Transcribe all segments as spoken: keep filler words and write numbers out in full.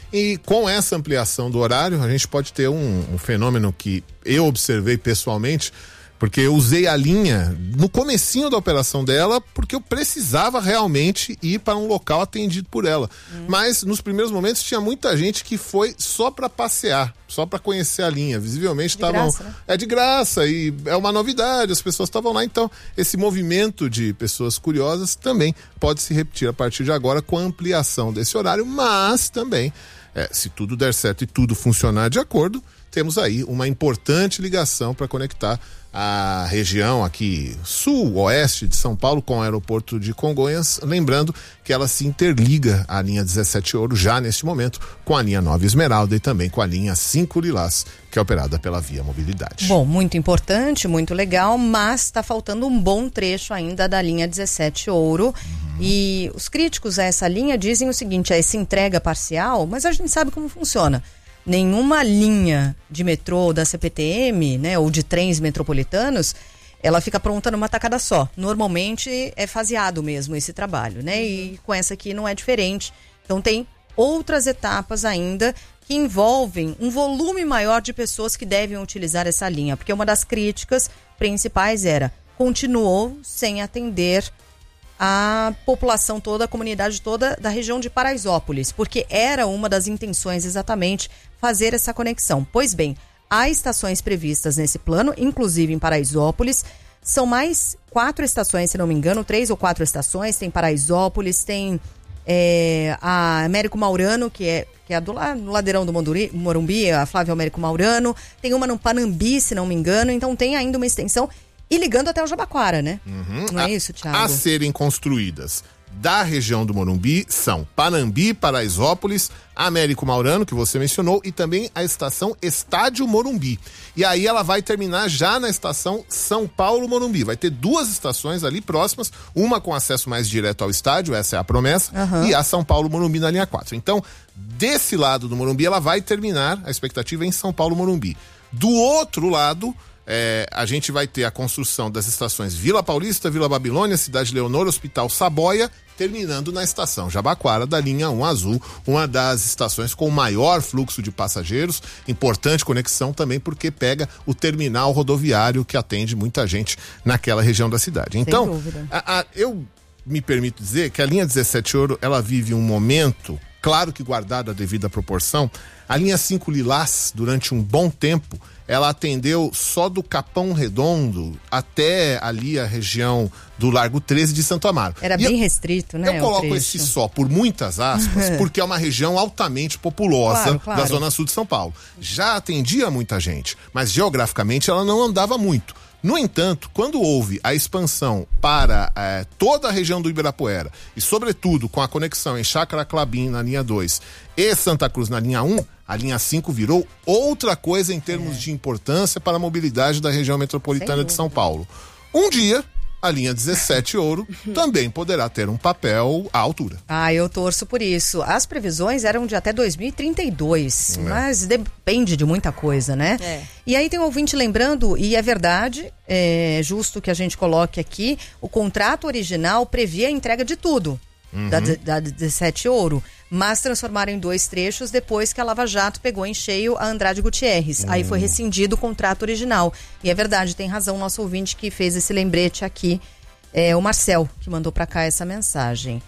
E com essa ampliação do horário, a gente pode ter um, um fenômeno que eu observei pessoalmente, porque eu usei a linha no comecinho da operação dela, porque eu precisava realmente ir para um local atendido por ela. Hum. Mas nos primeiros momentos tinha muita gente que foi só para passear, só para conhecer a linha. Visivelmente estavam... Né? É de graça e é uma novidade, as pessoas estavam lá. Então, esse movimento de pessoas curiosas também pode se repetir a partir de agora com a ampliação desse horário, mas também, é, se tudo der certo e tudo funcionar de acordo, temos aí uma importante ligação para conectar a região aqui sul-oeste de São Paulo com o aeroporto de Congonhas, lembrando que ela se interliga à linha dezessete Ouro já neste momento com a linha nove Esmeralda e também com a linha cinco Lilás, que é operada pela Via Mobilidade. Bom, muito importante, muito legal, mas está faltando um bom trecho ainda da linha dezessete Ouro. Uhum. E os críticos a essa linha dizem o seguinte, a essa entrega parcial, mas a gente sabe como funciona. Nenhuma linha de metrô da C P T M, né, ou de trens metropolitanos, ela fica pronta numa tacada só. Normalmente é faseado mesmo esse trabalho, né? E com essa aqui não é diferente. Então tem outras etapas ainda que envolvem um volume maior de pessoas que devem utilizar essa linha, porque uma das críticas principais era, continuou sem atender a população toda, a comunidade toda da região de Paraisópolis, porque era uma das intenções exatamente fazer essa conexão. Pois bem, há estações previstas nesse plano, inclusive em Paraisópolis, são mais quatro estações, se não me engano, três ou quatro estações, tem Paraisópolis, tem é, a Américo Maurano, que é, que é do, no ladeirão do Monduri, Morumbi, a Flávia Américo Maurano, tem uma no Panambi, se não me engano, então tem ainda uma extensão. E ligando até o Jabaquara, né? Uhum. Não é a, isso, Thiago? A serem construídas da região do Morumbi são Panambi, Paraisópolis, Américo Maurano, que você mencionou, e também a estação Estádio Morumbi. E aí ela vai terminar já na estação São Paulo Morumbi. Vai ter duas estações ali próximas, uma com acesso mais direto ao estádio, essa é a promessa, uhum. e a São Paulo Morumbi na linha quatro. Então, desse lado do Morumbi, ela vai terminar, a expectativa é em São Paulo Morumbi. Do outro lado... É, a gente vai ter a construção das estações Vila Paulista, Vila Babilônia, Cidade Leonor, Hospital Saboia, terminando na estação Jabaquara da linha um Azul, uma das estações com o maior fluxo de passageiros, importante conexão também porque pega o terminal rodoviário que atende muita gente naquela região da cidade. Então, a, a, eu me permito dizer que a linha dezessete Ouro, ela vive um momento, claro que guardado a devida proporção. A linha cinco Lilás, durante um bom tempo, ela atendeu só do Capão Redondo até ali a região do Largo treze de Santo Amaro. Era e bem eu, restrito, né? Eu coloco esse só por muitas aspas, porque é uma região altamente populosa claro, claro. da Zona Sul de São Paulo. Já atendia muita gente, mas geograficamente ela não andava muito. No entanto, quando houve a expansão para eh, toda a região do Ibirapuera e, sobretudo, com a conexão em Chácara Clabim na linha dois e Santa Cruz na linha um, a linha cinco virou outra coisa em termos é. de importância para a mobilidade da região metropolitana de São Paulo. Um dia, a linha dezessete Ouro também poderá ter um papel à altura. Ah, eu torço por isso. As previsões eram de até dois mil e trinta e dois, é. mas depende de muita coisa, né? É. E aí tem um ouvinte lembrando, e é verdade, é justo que a gente coloque aqui, o contrato original previa a entrega de tudo. Uhum. Da, da dezessete Ouro, mas transformaram em dois trechos depois que a Lava Jato pegou em cheio a Andrade Gutierrez. Uhum. Aí foi rescindido o contrato original. E é verdade, tem razão o nosso ouvinte que fez esse lembrete aqui, é o Marcel, que mandou pra cá essa mensagem.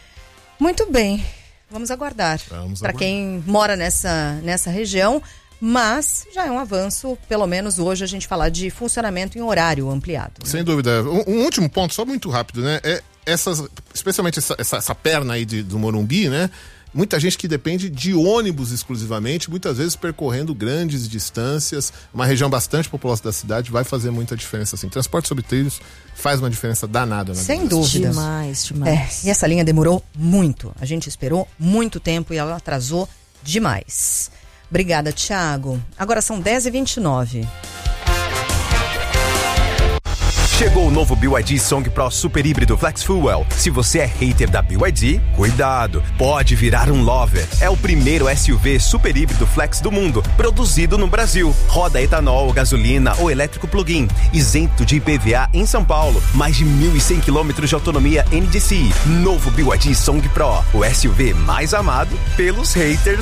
Muito bem, vamos aguardar. Para quem mora nessa, nessa região, mas já é um avanço, pelo menos hoje, a gente falar de funcionamento em horário ampliado. Né? Sem dúvida. Um, um último ponto, só muito rápido, né? É essas, especialmente essa, essa, essa perna aí de, do Morumbi, né? Muita gente que depende de ônibus exclusivamente, muitas vezes percorrendo grandes distâncias, uma região bastante populosa da cidade, vai fazer muita diferença, assim. Transporte sobre trilhos faz uma diferença danada na vida. Sem dúvida. Demais, demais. É, e essa linha demorou muito. A gente esperou muito tempo e ela atrasou demais. Obrigada, Thiago. Agora são dez e vinte e nove. Chegou o novo B Y D Song Pro Super Híbrido Flex Fuel. Se você é hater da B Y D, cuidado, pode virar um lover. É o primeiro S U V super híbrido flex do mundo, produzido no Brasil. Roda etanol, gasolina ou elétrico plug-in, isento de I P V A em São Paulo. Mais de mil e cem quilômetros de autonomia N D C I. Novo B Y D Song Pro, o S U V mais amado pelos haters